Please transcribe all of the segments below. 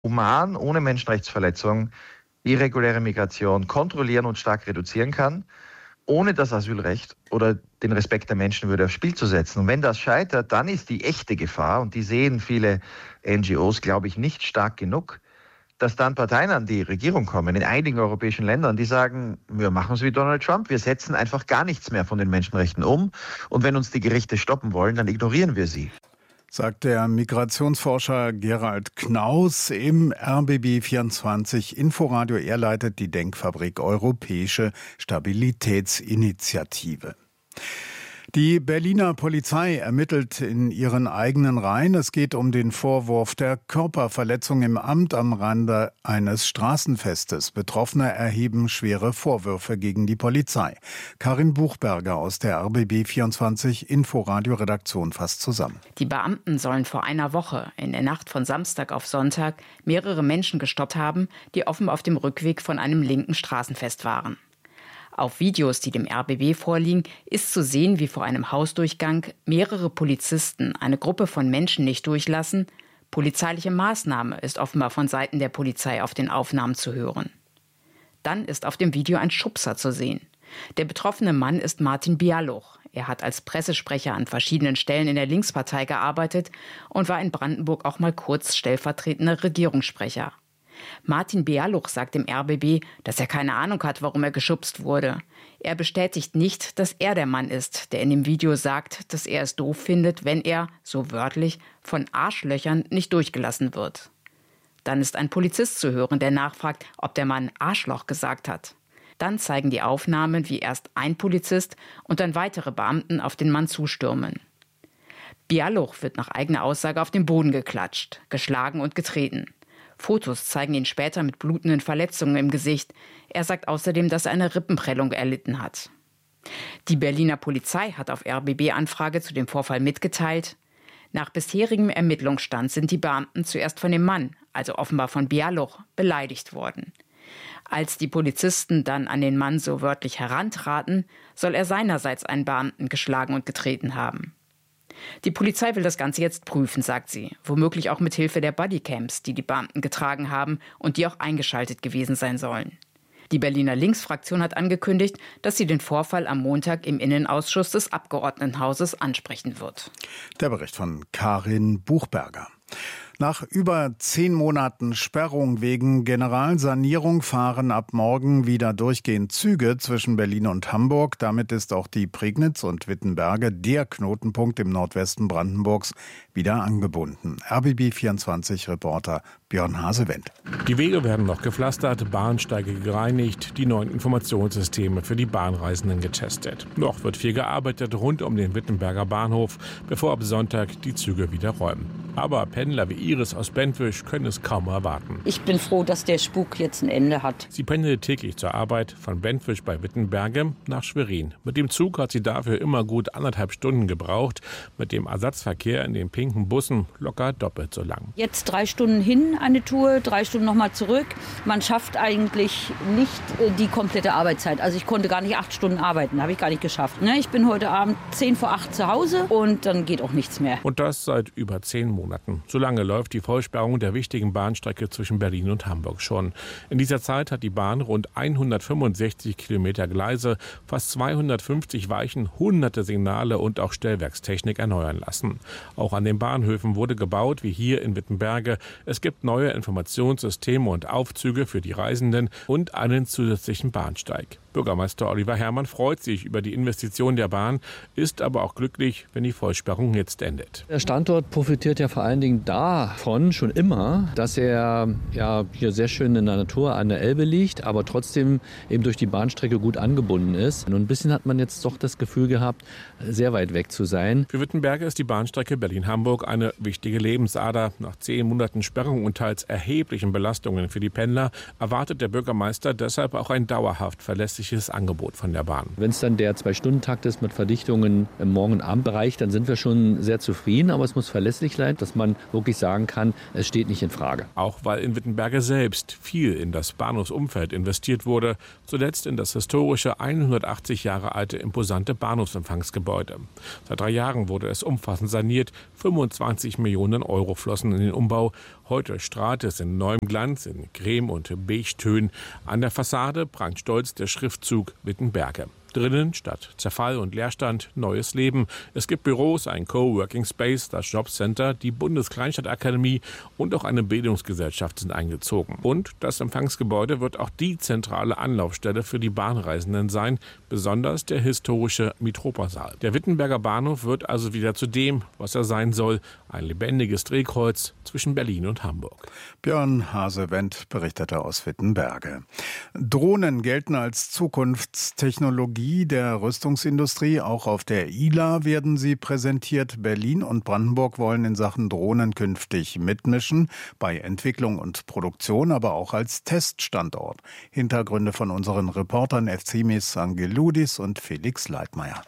human, ohne Menschenrechtsverletzung, irreguläre Migration kontrollieren und stark reduzieren kann, ohne das Asylrecht oder den Respekt der Menschenwürde aufs Spiel zu setzen. Und wenn das scheitert, dann ist die echte Gefahr, und die sehen viele NGOs, glaube ich, nicht stark genug, dass dann Parteien an die Regierung kommen, in einigen europäischen Ländern, die sagen, wir machen es wie Donald Trump, wir setzen einfach gar nichts mehr von den Menschenrechten um. Und wenn uns die Gerichte stoppen wollen, dann ignorieren wir sie. Sagt der Migrationsforscher Gerald Knaus im RBB 24 Inforadio. Er leitet die Denkfabrik Europäische Stabilitätsinitiative. Die Berliner Polizei ermittelt in ihren eigenen Reihen. Es geht um den Vorwurf der Körperverletzung im Amt am Rande eines Straßenfestes. Betroffene erheben schwere Vorwürfe gegen die Polizei. Karin Buchberger aus der RBB 24 Inforadio-Redaktion fasst zusammen. Die Beamten sollen vor einer Woche in der Nacht von Samstag auf Sonntag mehrere Menschen gestoppt haben, die offenbar auf dem Rückweg von einem linken Straßenfest waren. Auf Videos, die dem RBB vorliegen, ist zu sehen, wie vor einem Hausdurchgang mehrere Polizisten eine Gruppe von Menschen nicht durchlassen. Polizeiliche Maßnahme ist offenbar von Seiten der Polizei auf den Aufnahmen zu hören. Dann ist auf dem Video ein Schubser zu sehen. Der betroffene Mann ist Martin Bialuch. Er hat als Pressesprecher an verschiedenen Stellen in der Linkspartei gearbeitet und war in Brandenburg auch mal kurz stellvertretender Regierungssprecher. Martin Bialuch sagt dem RBB, dass er keine Ahnung hat, warum er geschubst wurde. Er bestätigt nicht, dass er der Mann ist, der in dem Video sagt, dass er es doof findet, wenn er, so wörtlich, von Arschlöchern nicht durchgelassen wird. Dann ist ein Polizist zu hören, der nachfragt, ob der Mann Arschloch gesagt hat. Dann zeigen die Aufnahmen, wie erst ein Polizist und dann weitere Beamten auf den Mann zustürmen. Bialuch wird nach eigener Aussage auf den Boden geklatscht, geschlagen und getreten. Fotos zeigen ihn später mit blutenden Verletzungen im Gesicht. Er sagt außerdem, dass er eine Rippenprellung erlitten hat. Die Berliner Polizei hat auf RBB-Anfrage zu dem Vorfall mitgeteilt: Nach bisherigem Ermittlungsstand sind die Beamten zuerst von dem Mann, also offenbar von Bialuch, beleidigt worden. Als die Polizisten dann an den Mann so wörtlich herantraten, soll er seinerseits einen Beamten geschlagen und getreten haben. Die Polizei will das Ganze jetzt prüfen, sagt sie, womöglich auch mit Hilfe der Bodycams, die die Beamten getragen haben und die auch eingeschaltet gewesen sein sollen. Die Berliner Linksfraktion hat angekündigt, dass sie den Vorfall am Montag im Innenausschuss des Abgeordnetenhauses ansprechen wird. Der Bericht von Karin Buchberger. Nach über 10 Monaten Sperrung wegen Generalsanierung fahren ab morgen wieder durchgehend Züge zwischen Berlin und Hamburg. Damit ist auch die Prignitz und Wittenberge, der Knotenpunkt im Nordwesten Brandenburgs, wieder angebunden. RBB24-Reporter Björn Hasewendt. Die Wege werden noch gepflastert, Bahnsteige gereinigt, die neuen Informationssysteme für die Bahnreisenden getestet. Noch wird viel gearbeitet rund um den Wittenberger Bahnhof, bevor ab Sonntag die Züge wieder räumen. Aber Pendler wie Iris aus Bentwisch können es kaum erwarten. Ich bin froh, dass der Spuk jetzt ein Ende hat. Sie pendelt täglich zur Arbeit von Bentwisch bei Wittenberge nach Schwerin. Mit dem Zug hat sie dafür immer gut 1,5 Stunden gebraucht. Mit dem Ersatzverkehr in den pinken Bussen locker doppelt so lang. Jetzt 3 Stunden hin eine Tour, 3 Stunden nochmal zurück. Man schafft eigentlich nicht die komplette Arbeitszeit. Also ich konnte gar nicht 8 Stunden arbeiten, habe ich gar nicht geschafft. Ich bin heute Abend 7:50 zu Hause und dann geht auch nichts mehr. Und das seit über 10 Monaten. So lange läuft die Vollsperrung der wichtigen Bahnstrecke zwischen Berlin und Hamburg schon. In dieser Zeit hat die Bahn rund 165 Kilometer Gleise, fast 250 Weichen, hunderte Signale und auch Stellwerkstechnik erneuern lassen. Auch an den Bahnhöfen wurde gebaut, wie hier in Wittenberge. Es gibt neue Informationssysteme und Aufzüge für die Reisenden und einen zusätzlichen Bahnsteig. Bürgermeister Oliver Herrmann freut sich über die Investition der Bahn, ist aber auch glücklich, wenn die Vollsperrung jetzt endet. Der Standort profitiert ja vor allen Dingen davon schon immer, dass er hier sehr schön in der Natur an der Elbe liegt, aber trotzdem eben durch die Bahnstrecke gut angebunden ist. Und ein bisschen hat man jetzt doch das Gefühl gehabt, sehr weit weg zu sein. Für Wittenberge ist die Bahnstrecke Berlin-Hamburg eine wichtige Lebensader. Nach 10 Monaten Sperrung und teils erheblichen Belastungen für die Pendler erwartet der Bürgermeister deshalb auch ein dauerhaft verlässliches Angebot von der Bahn. Wenn es dann der 2-Stunden-Takt ist mit Verdichtungen im Morgen- und Abendbereich, dann sind wir schon sehr zufrieden. Aber es muss verlässlich sein, dass man wirklich sagen kann, es steht nicht in Frage. Auch weil in Wittenberge selbst viel in das Bahnhofsumfeld investiert wurde, zuletzt in das historische 180 Jahre alte imposante Bahnhofsempfangsgebäude. Seit 3 Jahren wurde es umfassend saniert, 25 Millionen Euro flossen in den Umbau. Heute strahlt es in neuem Glanz, in Creme- und Beige-Tönen. An der Fassade prangt stolz der Schriftzug Wittenberge. Drinnen, statt Zerfall und Leerstand, neues Leben. Es gibt Büros, ein Coworking Space, das Jobcenter, die Bundeskleinstadtakademie und auch eine Bildungsgesellschaft sind eingezogen. Und das Empfangsgebäude wird auch die zentrale Anlaufstelle für die Bahnreisenden sein, besonders der historische Mitropa-Saal. Der Wittenberger Bahnhof wird also wieder zu dem, was er sein soll, ein lebendiges Drehkreuz zwischen Berlin und Hamburg. Björn Hasewendt berichtete aus Wittenberge. Drohnen gelten als Zukunftstechnologie der Rüstungsindustrie. Auch auf der ILA werden sie präsentiert. Berlin und Brandenburg wollen in Sachen Drohnen künftig mitmischen, bei Entwicklung und Produktion, aber auch als Teststandort. Hintergründe von unseren Reportern Efzimis Angeludis und Felix Leitmayr.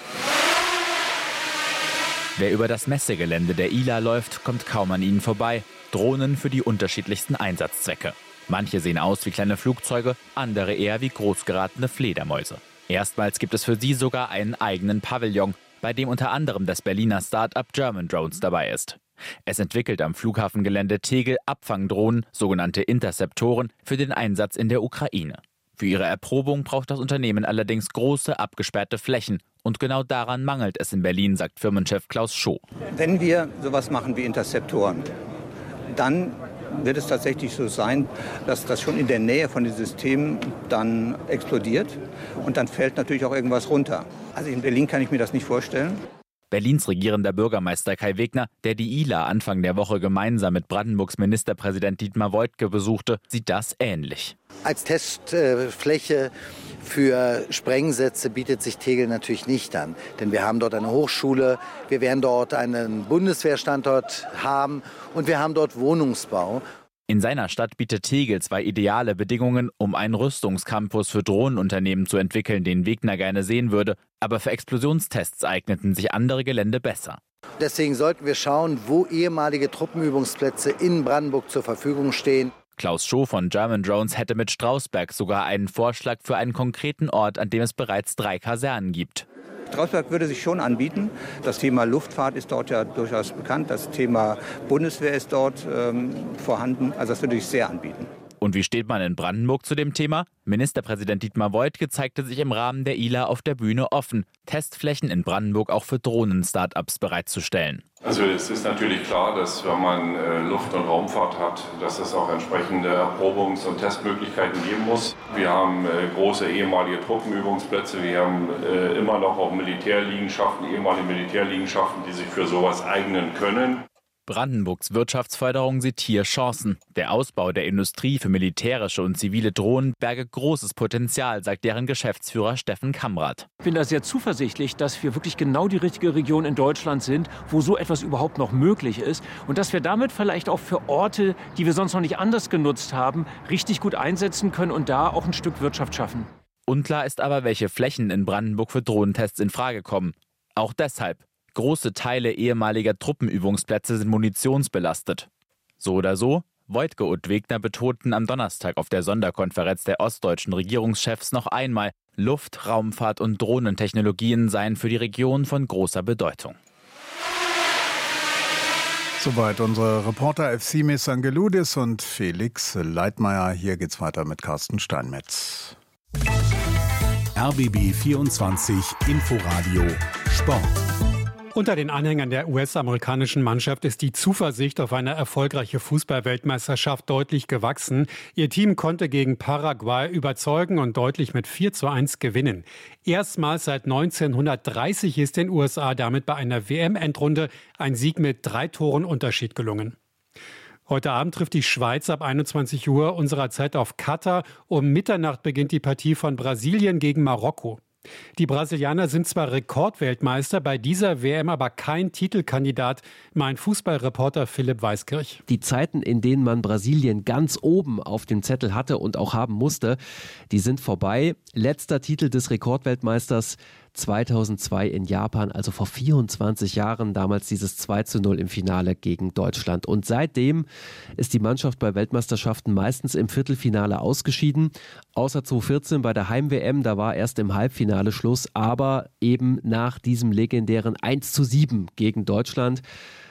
Wer über das Messegelände der ILA läuft, kommt kaum an ihnen vorbei. Drohnen für die unterschiedlichsten Einsatzzwecke. Manche sehen aus wie kleine Flugzeuge, andere eher wie großgeratene Fledermäuse. Erstmals gibt es für sie sogar einen eigenen Pavillon, bei dem unter anderem das Berliner Start-up German Drones dabei ist. Es entwickelt am Flughafengelände Tegel Abfangdrohnen, sogenannte Interceptoren, für den Einsatz in der Ukraine. Für ihre Erprobung braucht das Unternehmen allerdings große, abgesperrte Flächen. Und genau daran mangelt es in Berlin, sagt Firmenchef Klaus Scho. Wenn wir sowas machen wie Interceptoren, dann wird es tatsächlich so sein, dass das schon in der Nähe von den Systemen dann explodiert und dann fällt natürlich auch irgendwas runter. Also in Berlin kann ich mir das nicht vorstellen. Berlins regierender Bürgermeister Kai Wegner, der die ILA Anfang der Woche gemeinsam mit Brandenburgs Ministerpräsident Dietmar Woidke besuchte, sieht das ähnlich. Als Testfläche für Sprengsätze bietet sich Tegel natürlich nicht an. Denn wir haben dort eine Hochschule, wir werden dort einen Bundeswehrstandort haben und wir haben dort Wohnungsbau. In seiner Stadt bietet Tegel zwei ideale Bedingungen, um einen Rüstungscampus für Drohnenunternehmen zu entwickeln, den Wegner gerne sehen würde. Aber für Explosionstests eigneten sich andere Gelände besser. Deswegen sollten wir schauen, wo ehemalige Truppenübungsplätze in Brandenburg zur Verfügung stehen. Klaus Scho von German Drones hätte mit Strausberg sogar einen Vorschlag für einen konkreten Ort, an dem es bereits 3 Kasernen gibt. Strausberg würde sich schon anbieten. Das Thema Luftfahrt ist dort ja durchaus bekannt. Das Thema Bundeswehr ist dort vorhanden. Also das würde sich sehr anbieten. Und wie steht man in Brandenburg zu dem Thema? Ministerpräsident Dietmar Woidke zeigte sich im Rahmen der ILA auf der Bühne offen, Testflächen in Brandenburg auch für Drohnen-Startups bereitzustellen. Also es ist natürlich klar, dass wenn man Luft- und Raumfahrt hat, dass es auch entsprechende Erprobungs- und Testmöglichkeiten geben muss. Wir haben große ehemalige Truppenübungsplätze, wir haben immer noch auch Militärliegenschaften, ehemalige Militärliegenschaften, die sich für sowas eignen können. Brandenburgs Wirtschaftsförderung sieht hier Chancen. Der Ausbau der Industrie für militärische und zivile Drohnen berge großes Potenzial, sagt deren Geschäftsführer Steffen Kamrath. Ich bin da sehr zuversichtlich, dass wir wirklich genau die richtige Region in Deutschland sind, wo so etwas überhaupt noch möglich ist. Und dass wir damit vielleicht auch für Orte, die wir sonst noch nicht anders genutzt haben, richtig gut einsetzen können und da auch ein Stück Wirtschaft schaffen. Unklar ist aber, welche Flächen in Brandenburg für Drohnentests in Frage kommen. Auch deshalb. Große Teile ehemaliger Truppenübungsplätze sind munitionsbelastet. So oder so, Woidke und Wegner betonten am Donnerstag auf der Sonderkonferenz der ostdeutschen Regierungschefs noch einmal, Luft-, Raumfahrt- und Drohnentechnologien seien für die Region von großer Bedeutung. Soweit unsere Reporter Efzimis Angeludis und Felix Leitmayr. Hier geht's weiter mit Carsten Steinmetz. RBB 24 Inforadio Sport. Unter den Anhängern der US-amerikanischen Mannschaft ist die Zuversicht auf eine erfolgreiche Fußball-Weltmeisterschaft deutlich gewachsen. Ihr Team konnte gegen Paraguay überzeugen und deutlich mit 4:1 gewinnen. Erstmals seit 1930 ist den USA damit bei einer WM-Endrunde ein Sieg mit 3 Toren Unterschied gelungen. Heute Abend trifft die Schweiz ab 21 Uhr unserer Zeit auf Katar. Um Mitternacht beginnt die Partie von Brasilien gegen Marokko. Die Brasilianer sind zwar Rekordweltmeister, bei dieser WM aber kein Titelkandidat, meint Fußballreporter Philipp Weiskirch. Die Zeiten, in denen man Brasilien ganz oben auf dem Zettel hatte und auch haben musste, die sind vorbei. Letzter Titel des Rekordweltmeisters 2002 in Japan, also vor 24 Jahren, damals dieses 2:0 im Finale gegen Deutschland. Und seitdem ist die Mannschaft bei Weltmeisterschaften meistens im Viertelfinale ausgeschieden. Außer 2014 bei der Heim-WM, da war erst im Halbfinale Schluss, aber eben nach diesem legendären 1:7 gegen Deutschland.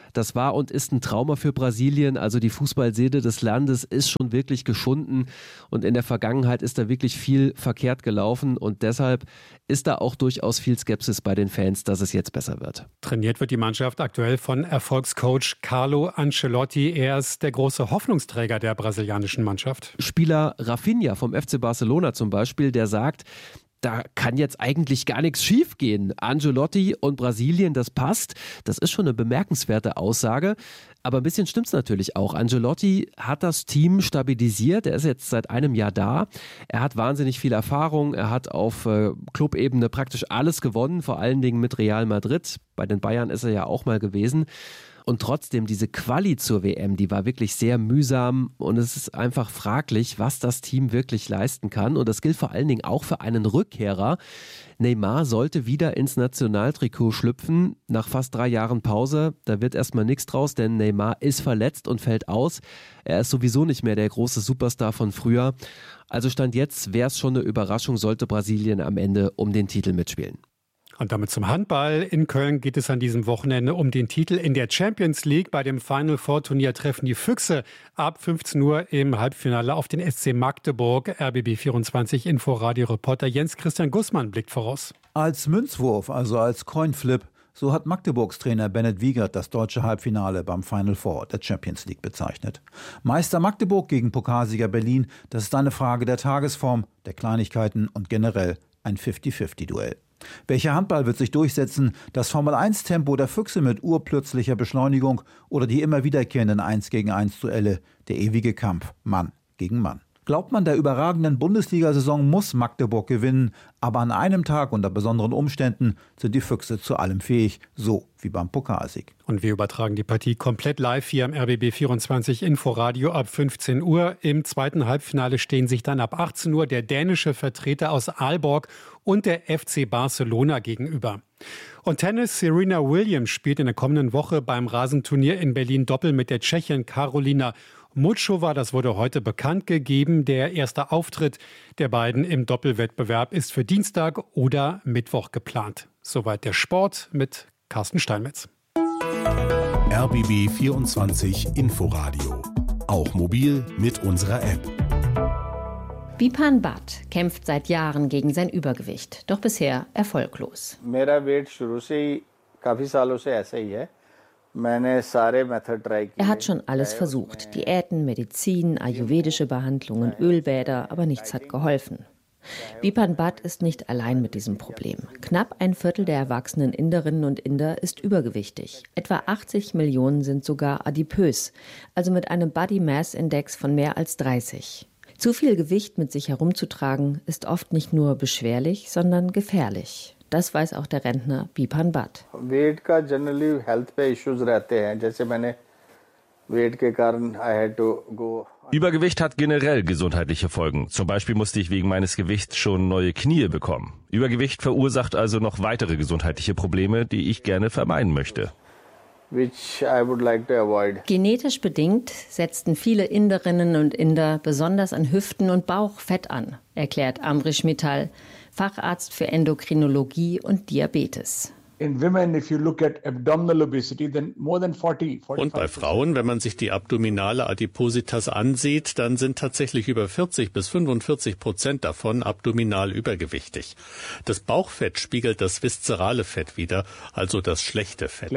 Das war und ist ein Trauma für Brasilien. Also die Fußballseele des Landes ist schon wirklich geschunden und in der Vergangenheit ist da wirklich viel verkehrt gelaufen und deshalb ist da auch durchaus viel Skepsis bei den Fans, dass es jetzt besser wird. Trainiert wird die Mannschaft aktuell von Erfolgscoach Carlo Ancelotti. Er ist der große Hoffnungsträger der brasilianischen Mannschaft. Spieler Rafinha vom FC Barcelona zum Beispiel, der sagt, da kann jetzt eigentlich gar nichts schiefgehen. Ancelotti und Brasilien, das passt. Das ist schon eine bemerkenswerte Aussage. Aber ein bisschen stimmt's natürlich auch. Ancelotti hat das Team stabilisiert. Er ist jetzt seit einem Jahr da. Er hat wahnsinnig viel Erfahrung. Er hat auf Clubebene praktisch alles gewonnen, vor allen Dingen mit Real Madrid. Bei den Bayern ist er ja auch mal gewesen. Und trotzdem, diese Quali zur WM, die war wirklich sehr mühsam und es ist einfach fraglich, was das Team wirklich leisten kann. Und das gilt vor allen Dingen auch für einen Rückkehrer. Neymar sollte wieder ins Nationaltrikot schlüpfen nach fast 3 Jahren Pause. Da wird erstmal nichts draus, denn Neymar ist verletzt und fällt aus. Er ist sowieso nicht mehr der große Superstar von früher. Also Stand jetzt wäre es schon eine Überraschung, sollte Brasilien am Ende um den Titel mitspielen. Und damit zum Handball. In Köln geht es an diesem Wochenende um den Titel in der Champions League. Bei dem Final Four Turnier treffen die Füchse ab 15 Uhr im Halbfinale auf den SC Magdeburg. RBB 24 Inforadio-Reporter Jens Christian Gussmann blickt voraus. Als Münzwurf, also als Coinflip, so hat Magdeburgs Trainer Bennett Wiegert das deutsche Halbfinale beim Final Four der Champions League bezeichnet. Meister Magdeburg gegen Pokalsieger Berlin, das ist eine Frage der Tagesform, der Kleinigkeiten und generell ein 50-50-Duell. Welcher Handball wird sich durchsetzen? Das Formel-1-Tempo der Füchse mit urplötzlicher Beschleunigung oder die immer wiederkehrenden 1-gegen-1-Duelle, der ewige Kampf Mann gegen Mann? Glaubt man, der überragenden Bundesliga-Saison muss Magdeburg gewinnen, aber an einem Tag unter besonderen Umständen sind die Füchse zu allem fähig, so wie beim Pokalsieg. Und wir übertragen die Partie komplett live hier am RBB 24 Inforadio ab 15 Uhr. Im zweiten Halbfinale stehen sich dann ab 18 Uhr der dänische Vertreter aus Aalborg und der FC Barcelona gegenüber. Und Tennis, Serena Williams spielt in der kommenden Woche beim Rasenturnier in Berlin Doppel mit der Tschechin Karolina Muchova. Das wurde heute bekannt gegeben. Der erste Auftritt der beiden im Doppelwettbewerb ist für Dienstag oder Mittwoch geplant. Soweit der Sport mit Carsten Steinmetz. RBB 24 Inforadio. Auch mobil mit unserer App. Bipan Bhatt kämpft seit Jahren gegen sein Übergewicht, doch bisher erfolglos. Er hat schon alles versucht, Diäten, Medizin, ayurvedische Behandlungen, Ölbäder, aber nichts hat geholfen. Bipan Bhatt ist nicht allein mit diesem Problem. Knapp 1/4 der erwachsenen Inderinnen und Inder ist übergewichtig. Etwa 80 Millionen sind sogar adipös, also mit einem Body Mass Index von mehr als 30. Zu viel Gewicht mit sich herumzutragen ist oft nicht nur beschwerlich, sondern gefährlich. Das weiß auch der Rentner Bipan Bhatt. Übergewicht hat generell gesundheitliche Folgen. Zum Beispiel musste ich wegen meines Gewichts schon neue Knie bekommen. Übergewicht verursacht also noch weitere gesundheitliche Probleme, die ich gerne vermeiden möchte. Genetisch bedingt setzten viele Inderinnen und Inder besonders an Hüften und Bauch Fett an, erklärt Amrish Mittal, Facharzt für Endokrinologie und Diabetes. Und bei Frauen, wenn man sich die abdominale Adipositas ansieht, dann sind tatsächlich über 40-45% davon abdominal übergewichtig. Das Bauchfett spiegelt das viszerale Fett wider, also das schlechte Fett.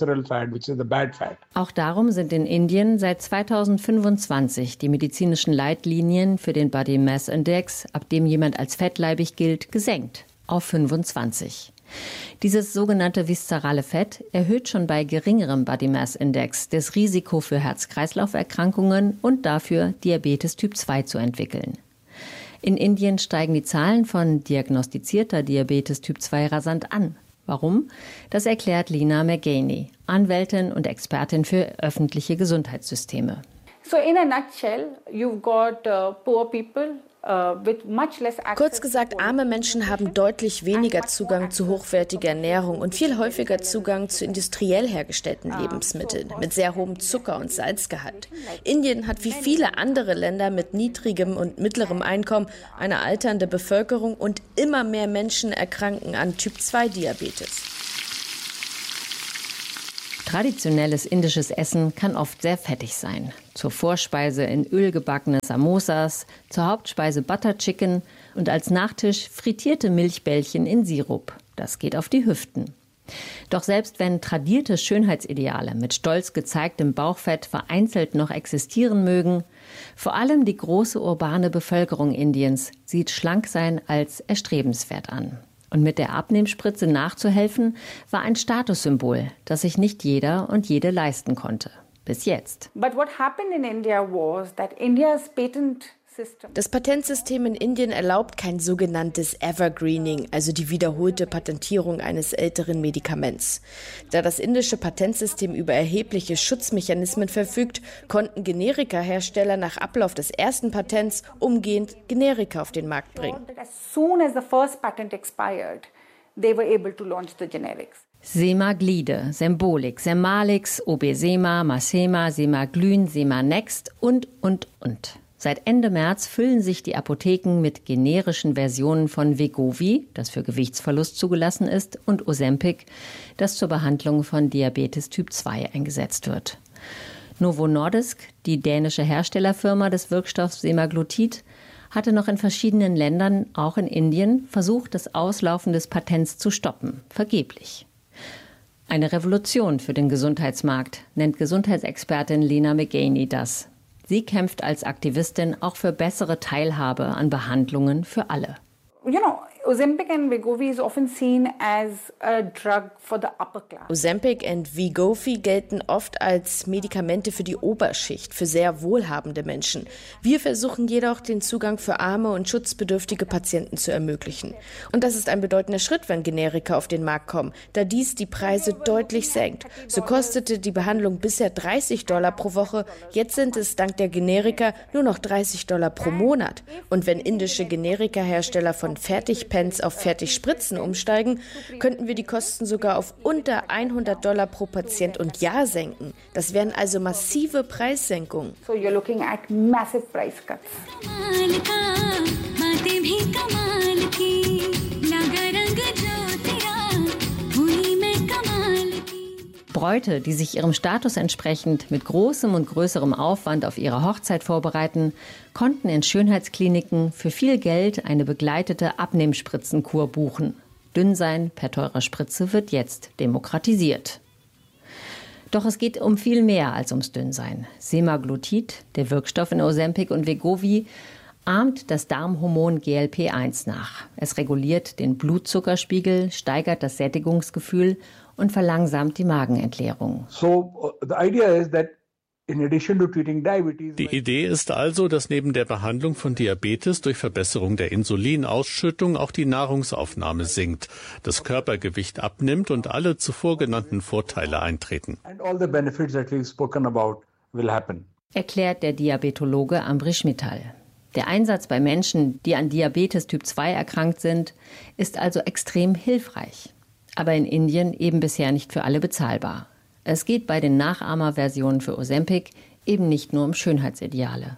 Auch darum sind in Indien seit 2025 die medizinischen Leitlinien für den Body Mass Index, ab dem jemand als fettleibig gilt, gesenkt auf 25. Dieses sogenannte viszerale Fett erhöht schon bei geringerem Body Mass Index das Risiko für Herz-Kreislauf-Erkrankungen und dafür, Diabetes Typ 2 zu entwickeln. In Indien steigen die Zahlen von diagnostizierter Diabetes Typ 2 rasant an. Warum? Das erklärt Lina Mergeni, Anwältin und Expertin für öffentliche Gesundheitssysteme. So in a nutshell, you've got poor people. Kurz gesagt, arme Menschen haben deutlich weniger Zugang zu hochwertiger Ernährung und viel häufiger Zugang zu industriell hergestellten Lebensmitteln mit sehr hohem Zucker- und Salzgehalt. Indien hat wie viele andere Länder mit niedrigem und mittlerem Einkommen eine alternde Bevölkerung und immer mehr Menschen erkranken an Typ-2-Diabetes. Traditionelles indisches Essen kann oft sehr fettig sein. Zur Vorspeise in Öl gebackene Samosas, zur Hauptspeise Butter Chicken und als Nachtisch frittierte Milchbällchen in Sirup. Das geht auf die Hüften. Doch selbst wenn tradierte Schönheitsideale mit stolz gezeigtem Bauchfett vereinzelt noch existieren mögen, vor allem die große urbane Bevölkerung Indiens sieht Schlanksein als erstrebenswert an. Und mit der Abnehmspritze nachzuhelfen, war ein Statussymbol, das sich nicht jeder und jede leisten konnte. Bis jetzt. Das Patentsystem in Indien erlaubt kein sogenanntes Evergreening, also die wiederholte Patentierung eines älteren Medikaments. Da das indische Patentsystem über erhebliche Schutzmechanismen verfügt, konnten Generika-Hersteller nach Ablauf des ersten Patents umgehend Generika auf den Markt bringen. Semaglide, Sembolix, Semalix, Obesema, Masema, Semaglyn, Semanext und. Seit Ende März füllen sich die Apotheken mit generischen Versionen von Wegovy, das für Gewichtsverlust zugelassen ist, und Ozempic, das zur Behandlung von Diabetes Typ 2 eingesetzt wird. Novo Nordisk, die dänische Herstellerfirma des Wirkstoffs Semaglutid, hatte noch in verschiedenen Ländern, auch in Indien, versucht, das Auslaufen des Patents zu stoppen. Vergeblich. Eine Revolution für den Gesundheitsmarkt, nennt Gesundheitsexpertin Lena McGaney das. Sie kämpft als Aktivistin auch für bessere Teilhabe an Behandlungen für alle. Ozempic and Wegovy is often seen as a drug for the upper class. Ozempic und Wegovy gelten oft als Medikamente für die Oberschicht, für sehr wohlhabende Menschen. Wir versuchen jedoch, den Zugang für arme und schutzbedürftige Patienten zu ermöglichen. Und das ist ein bedeutender Schritt, wenn Generika auf den Markt kommen, da dies die Preise deutlich senkt. So kostete die Behandlung bisher $30 pro Woche, jetzt sind es dank der Generika nur noch $30 pro Monat. Und wenn indische Generika-Hersteller von Fertigpens auf Fertigspritzen umsteigen, könnten wir die Kosten sogar auf unter $100 pro Patient und Jahr senken. Das wären also massive Preissenkungen. So you're looking at massive price cuts. Bräute, die sich ihrem Status entsprechend mit großem und größerem Aufwand auf ihre Hochzeit vorbereiten, konnten in Schönheitskliniken für viel Geld eine begleitete Abnehmspritzenkur buchen. Dünnsein per teurer Spritze wird jetzt demokratisiert. Doch es geht um viel mehr als ums Dünnsein. Semaglutid, der Wirkstoff in Ozempic und Wegovy, ahmt das Darmhormon GLP-1 nach. Es reguliert den Blutzuckerspiegel, steigert das Sättigungsgefühl und verlangsamt die Magenentleerung. Die Idee ist also, dass neben der Behandlung von Diabetes durch Verbesserung der Insulinausschüttung auch die Nahrungsaufnahme sinkt, das Körpergewicht abnimmt und alle zuvor genannten Vorteile eintreten. Erklärt der Diabetologe Ambrish Mittal. Der Einsatz bei Menschen, die an Diabetes Typ 2 erkrankt sind, ist also extrem hilfreich. Aber in Indien eben bisher nicht für alle bezahlbar. Es geht bei den Nachahmerversionen für Ozempic eben nicht nur um Schönheitsideale.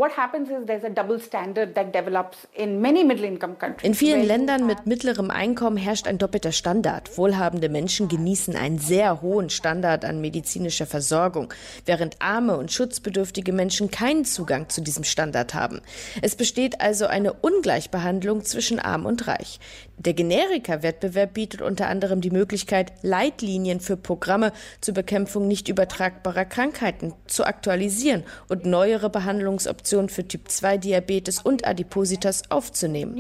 In vielen Ländern mit mittlerem Einkommen herrscht ein doppelter Standard. Wohlhabende Menschen genießen einen sehr hohen Standard an medizinischer Versorgung, während arme und schutzbedürftige Menschen keinen Zugang zu diesem Standard haben. Es besteht also eine Ungleichbehandlung zwischen arm und reich. Der Generika-Wettbewerb bietet unter anderem die Möglichkeit, Leitlinien für Programme zur Bekämpfung nicht übertragbarer Krankheiten zu aktualisieren und neuere Behandlungsoptionen für Typ-2-Diabetes und Adipositas aufzunehmen.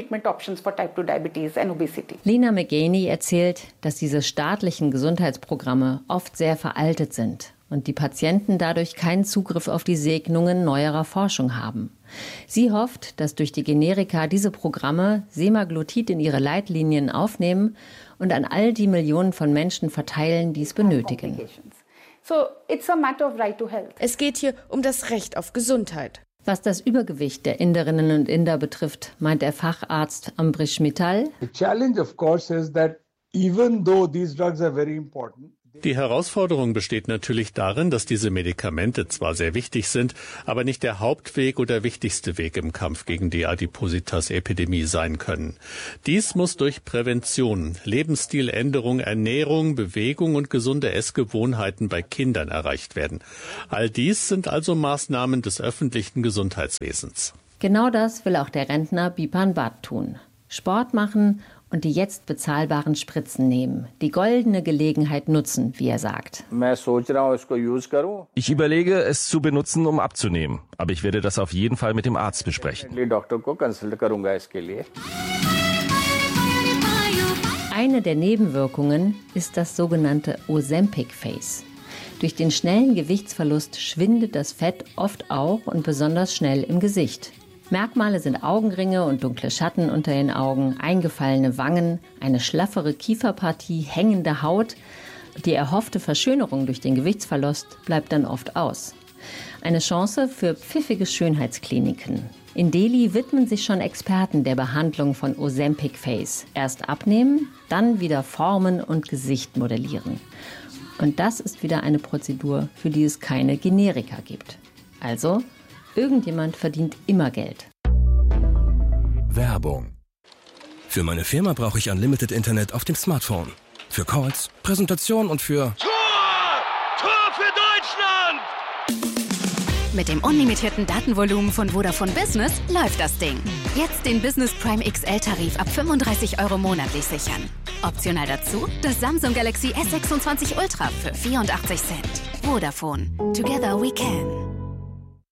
Lena McGaney erzählt, dass diese staatlichen Gesundheitsprogramme oft sehr veraltet sind und die Patienten dadurch keinen Zugriff auf die Segnungen neuerer Forschung haben. Sie hofft, dass durch die Generika diese Programme Semaglutid in ihre Leitlinien aufnehmen und an all die Millionen von Menschen verteilen, die es benötigen. Es geht hier um das Recht auf Gesundheit. Was das Übergewicht der Inderinnen und Inder betrifft, meint der Facharzt Ambrish Mittal: The challenge, of course, is that even though these drugs are very important, Die Herausforderung besteht natürlich darin, dass diese Medikamente zwar sehr wichtig sind, aber nicht der Hauptweg oder wichtigste Weg im Kampf gegen die Adipositas-Epidemie sein können. Dies muss durch Prävention, Lebensstiländerung, Ernährung, Bewegung und gesunde Essgewohnheiten bei Kindern erreicht werden. All dies sind also Maßnahmen des öffentlichen Gesundheitswesens. Genau das will auch der Rentner Bipan Bhatt tun. Sport machen und die jetzt bezahlbaren Spritzen nehmen. Die goldene Gelegenheit nutzen, wie er sagt. Ich überlege, es zu benutzen, um abzunehmen. Aber ich werde das auf jeden Fall mit dem Arzt besprechen. Eine der Nebenwirkungen ist das sogenannte Ozempic Face. Durch den schnellen Gewichtsverlust schwindet das Fett oft auch und besonders schnell im Gesicht. Merkmale sind Augenringe und dunkle Schatten unter den Augen, eingefallene Wangen, eine schlaffere Kieferpartie, hängende Haut. Die erhoffte Verschönerung durch den Gewichtsverlust bleibt dann oft aus. Eine Chance für pfiffige Schönheitskliniken. In Delhi widmen sich schon Experten der Behandlung von Ozempic Face. Erst abnehmen, dann wieder formen und Gesicht modellieren. Und das ist wieder eine Prozedur, für die es keine Generika gibt. Also, irgendjemand verdient immer Geld. Werbung. Für meine Firma brauche ich Unlimited Internet auf dem Smartphone. Für Calls, Präsentation und für... Tor für Deutschland! Mit dem unlimitierten Datenvolumen von Vodafone Business läuft das Ding. Jetzt den Business Prime XL-Tarif ab 35 € monatlich sichern. Optional dazu das Samsung Galaxy S26 Ultra für 84 Cent. Vodafone. Together we can.